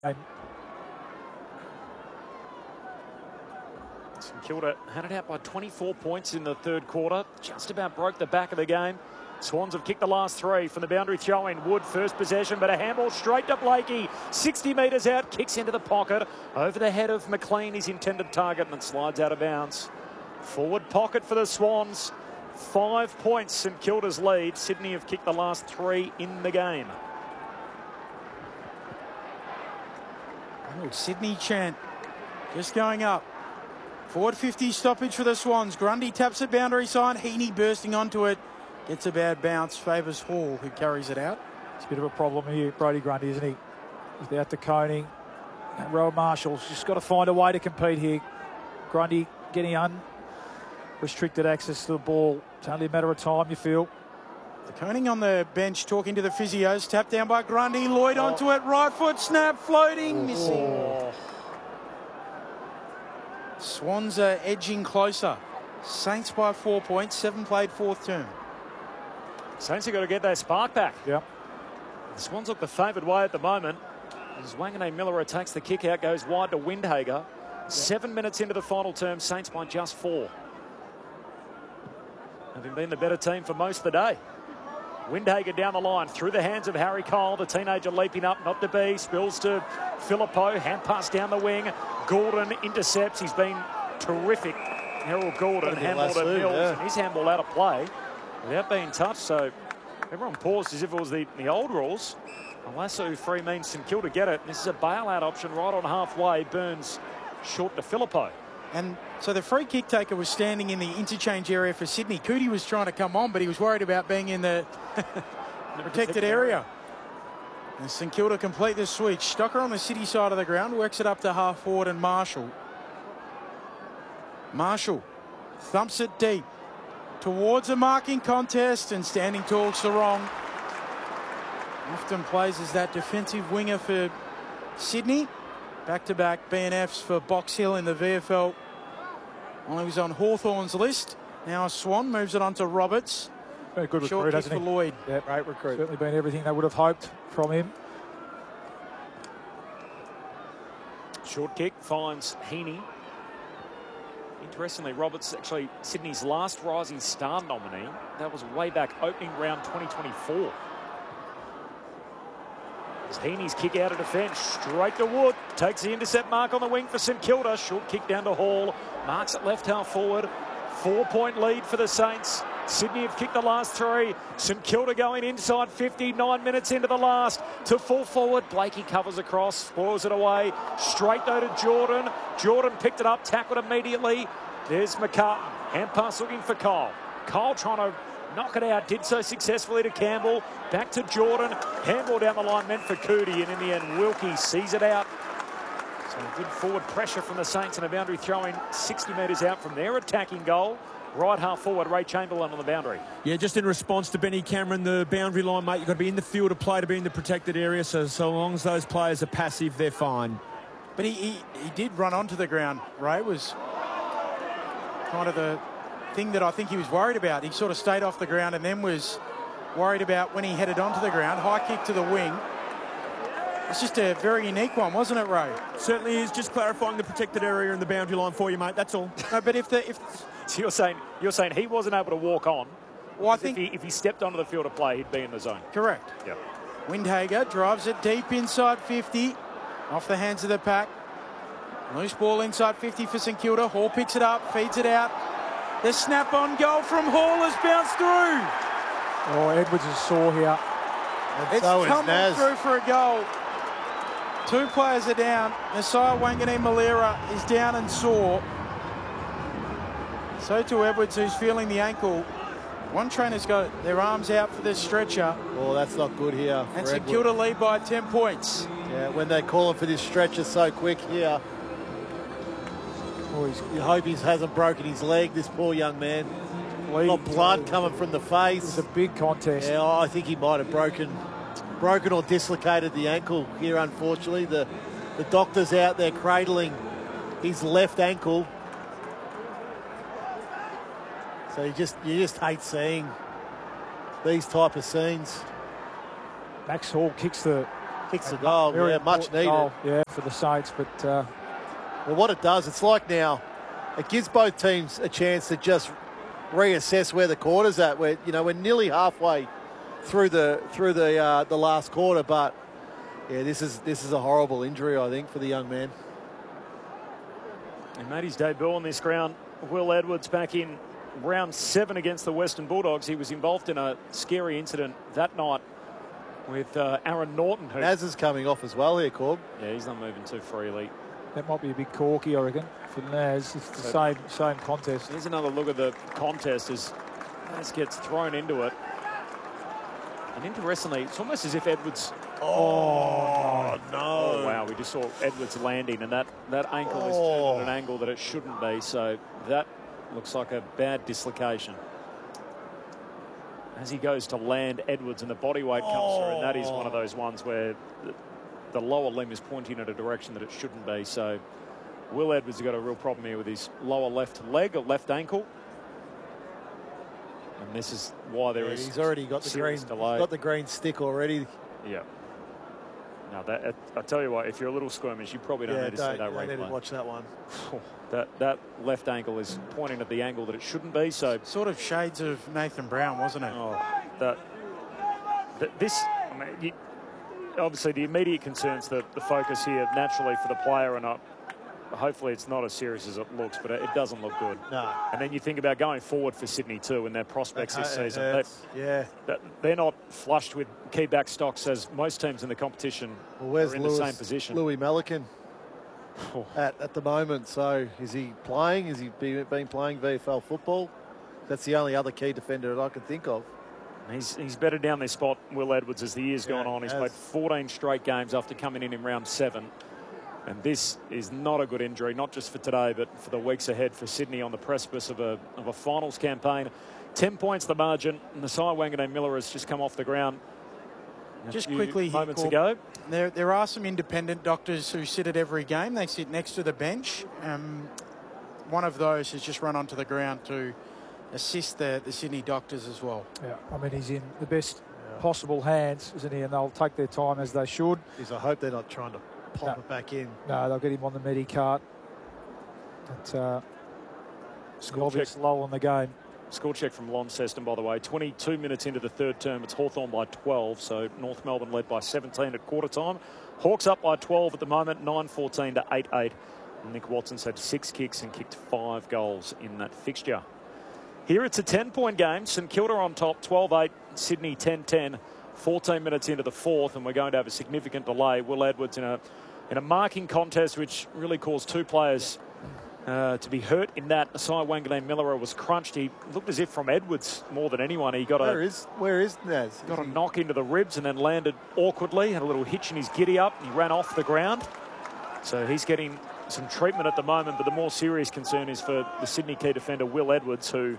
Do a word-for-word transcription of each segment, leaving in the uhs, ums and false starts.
St Kilda had it out by twenty-four points in the third quarter. Just about broke the back of the game. Swans have kicked the last three from the boundary throw-in. Wood first possession, but a handball straight to Blakey. sixty metres out, kicks into the pocket. Over the head of McLean, his intended target, and it slides out of bounds. Forward pocket for the Swans. Five points, St Kilda's lead. Sydney have kicked the last three in the game. Oh, Sydney chant just going up. Forward fifty stoppage for the Swans. Grundy taps it boundary side. Heaney bursting onto it. Gets a bad bounce. Favours Hall, who carries it out. It's a bit of a problem here, Brody Grundy, isn't he? He's out to Coney. And Rowan Marshall's just got to find a way to compete here. Grundy getting unrestricted access to the ball. It's only a matter of time, you feel. The Koning on the bench talking to the physios. Tapped down by Grundy. Lloyd oh. onto it. Right foot snap. Floating. Oh. Missing. Oh. Swans are edging closer. Saints by four points. Seven played fourth term. Saints have got to get their spark back. Yep. The Swans look the favoured way at the moment. As Wanganeen Miller attacks the kick out, goes wide to Windhager. Yep. Seven minutes into the final term, Saints by just four. Having been the better team for most of the day. Windhager down the line, through the hands of Harry Cole, the teenager leaping up, not to be, spills to Phillippo, hand pass down the wing. Gordon intercepts, he's been terrific. Harold Gordon, handball to Mills, yeah. and his handball out of play without being touched, so everyone paused as if it was the, the old rules. A lasso free means St Kilda get it. This is a bailout option right on halfway. Burns short to Phillippo. And so the free kick taker was standing in the interchange area for Sydney. Cootie was trying to come on, but he was worried about being in the, the protected area. And St Kilda complete the switch. Stocker on the City side of the ground, works it up to half forward, and Marshall. Marshall thumps it deep towards a marking contest, and standing tall Sarong. Often plays as that defensive winger for Sydney. Back-to-back B N Fs for Box Hill in the V F L. Well, he was on Hawthorn's list. Now Swan moves it on to Roberts. Very good Short recruit, kick hasn't for he? Lloyd. Yep. Great recruit. Certainly been everything they would have hoped from him. Short kick finds Heaney. Interestingly, Roberts actually Sydney's last Rising Star nominee. That was way back opening round twenty twenty-four. As Heaney's kick out of defence, straight to Wood. Takes the intercept mark on the wing for St Kilda. Short kick down to Hall. Marks it left half forward. Four-point lead for the Saints. Sydney have kicked the last three. St Kilda going inside fifty, nine minutes into the last. To full forward, Blakey covers across, spoils it away. Straight though to Jordan. Jordan picked it up, tackled immediately. There's McCartan. Hand pass looking for Cole. Cole trying to knock it out, did so successfully to Campbell. Back to Jordan. Handball down the line meant for Cootie, and in the end, Wilkie sees it out. So good forward pressure from the Saints, and a boundary throwing sixty metres out from their attacking goal. Right half forward, Ray Chamberlain on the boundary. Yeah, just in response to Benny Cameron, the boundary line, mate, you've got to be in the field of play to be in the protected area, so so long as those players are passive, they're fine. But he, he, he did run onto the ground. Ray was kind of the thing that I think he was worried about. He sort of stayed off the ground and then was worried about when he headed onto the ground. High kick to the wing. It's just a very unique one, wasn't it, Ray? Certainly is. Just clarifying the protected area and the boundary line for you, mate. That's all. No, but if the if so you're saying you're saying he wasn't able to walk on. Well, I think if he, if he stepped onto the field of play, he'd be in the zone. Correct. Yeah. Windhager drives it deep inside fifty, off the hands of the pack. Loose ball inside fifty for St Kilda. Hall picks it up, feeds it out. The snap on goal from Hall has bounced through. Oh, Edwards is sore here. And it's so coming through for a goal. Two players are down. Nasiah Wanganeen-Malira is down and sore. So to Edwards, who's feeling the ankle. One trainer's got their arms out for this stretcher. Oh, that's not good here. And St Kilda lead by ten points. Yeah, when they call him for this stretcher so quick here. Oh, he's, you hope he hasn't broken his leg, this poor young man. Got blood coming from the face. It's a big contest. Yeah, I think he might have broken, broken or dislocated the ankle here. Unfortunately, the the doctor's out there cradling his left ankle. So you just you just hate seeing these type of scenes. Max Hall kicks the Kicks the goal, Very yeah, much important needed. goal, yeah, for the Saints. But uh, Well, what it does, it's like now, it gives both teams a chance to just reassess where the quarter's at. Where you know we're nearly halfway through the through the uh, the last quarter, but yeah, this is this is a horrible injury, I think, for the young man. He made his debut on this ground. Will Edwards back in round seven against the Western Bulldogs. He was involved in a scary incident that night with uh, Aaron Norton. Who, Naz is coming off as well here, Corb. yeah, he's not moving too freely. that might be a big corky, I reckon, for Naz. It's the same same contest. Here's another look at the contest as Naz gets thrown into it. And interestingly, it's almost as if Edwards... Oh, no. Oh, wow, we just saw Edwards landing, and that, that ankle is Oh. turned at an angle that it shouldn't be, so that looks like a bad dislocation. As he goes to land Edwards and the body weight comes through, and that is one of those ones where the, the lower limb is pointing in a direction that it shouldn't be. So Will Edwards has got a real problem here with his lower left leg or left ankle. And this is why there Yeah, is he's already got the green, serious he's delay. got the green stick already. Yeah. Now, that, I tell you what, if you're a little squirmish, you probably don't yeah, need to see don't, that don't need to replay. watch that one. That, that left ankle is pointing at the angle that it shouldn't be, so... Sort of shades of Nathan Brown, wasn't it? Oh, that, that this, I mean, you, obviously the immediate concerns, the, the focus here naturally for the player, and uh, hopefully it's not as serious as it looks, but it, it doesn't look good. No. And then you think about going forward for Sydney too and their prospects this Uh, season. uh, They, yeah. that- they're not flushed with key back stocks as most teams in the competition Well, where's are in Lewis, the same position. Louis Melican Oh. at, at the moment? So is he playing? Is he be, been playing V F L football? That's the only other key defender that I can think of. He's, he's better down their spot, Will Edwards, as the year's Yeah, gone on. He's he played has. fourteen straight games after coming in in round seven. And this is not a good injury, not just for today, but for the weeks ahead for Sydney on the precipice of a, of a finals campaign. Ten points the margin. Nasai Wanganeen Miller has just come off the ground a Just few quickly here, moments Corb, ago. There, there are some independent doctors who sit at every game. They sit next to the bench. Um, one of those has just run onto the ground to assist the, the Sydney doctors as well. Yeah, I mean, he's in the best possible hands, isn't he? And they'll take their time as they should. Is I hope they're not trying to pop No. it back in. No, they'll get him on the medi cart. But uh, it's an obvious lull in the game. Score check from Launceston, by the way. twenty-two minutes into the third term. It's Hawthorn by twelve, so North Melbourne led by seventeen at quarter time. Hawks up by twelve at the moment, nine fourteen to eight eight. Nick Watson's had six kicks and kicked five goals in that fixture. Here it's a ten-point game. St Kilda on top, twelve eight. Sydney ten ten. fourteen minutes into the fourth, and we're going to have a significant delay. Will Edwards in a in a marking contest, which really caused two players uh, to be hurt in that. Nasai Wanganeen Miller was crunched. He looked as if from Edwards more than anyone. He got Where a is where is Naz? got a knock into the ribs and then landed awkwardly. Had a little hitch in his giddy up. He ran off the ground. So he's getting some treatment at the moment, but the more serious concern is for the Sydney key defender, Will Edwards, who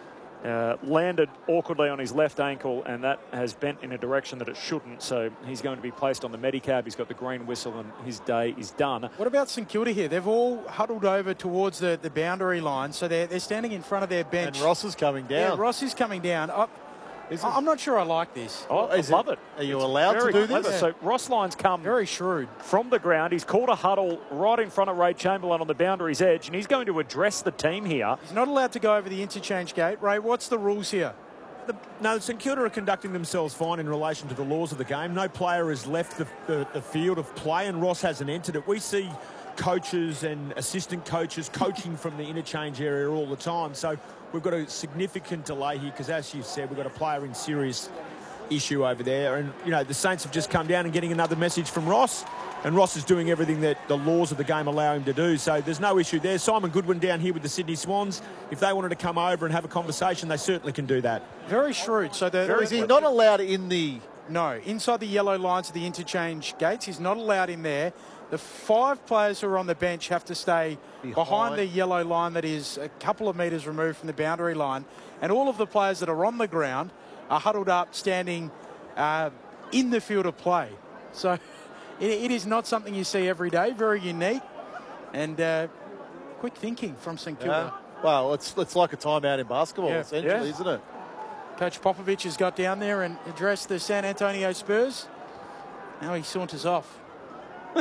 uh, landed awkwardly on his left ankle, and that has bent in a direction that it shouldn't. So he's going to be placed on the Medicab. He's got the green whistle, and his day is done. What about St Kilda here? They've all huddled over towards the, the boundary line, so they're, they're standing in front of their bench. And Ross is coming Yeah, down. Ross is coming down. I, Is it- I'm not sure I like this. Oh, I is love it- it. Are you It's allowed to very do clever. this? So Ross Lyons come Very shrewd. from the ground. He's called a huddle right in front of Ray Chamberlain on the boundary's edge, and he's going to address the team here. He's not allowed to go over the interchange gate. Ray, what's the rules here? The, no, St Kilda are conducting themselves fine in relation to the laws of the game. No player has left the, the, the field of play, and Ross hasn't entered it. We see coaches and assistant coaches coaching from the interchange area all the time. So we've got a significant delay here because, as you said, we've got a player in serious issue over there. And, you know, the Saints have just come down and getting another message from Ross. And Ross is doing everything that the laws of the game allow him to do. So there's no issue there. Simon Goodwin down here with the Sydney Swans. If they wanted to come over and have a conversation, they certainly can do that. Very shrewd. So the, Is he not allowed in the... No, inside the yellow lines of the interchange gates. He's not allowed in there. The five players who are on the bench have to stay behind, Behind. the yellow line that is a couple of metres removed from the boundary line. And all of the players that are on the ground are huddled up, standing uh, in the field of play. So it, it is not something you see every day. Very unique. And uh, quick thinking from St Kilda. Yeah. Well, it's it's like a timeout in basketball, Yeah. essentially, Yeah. isn't it? Coach Popovich has got down there and addressed the San Antonio Spurs. Now he saunters off.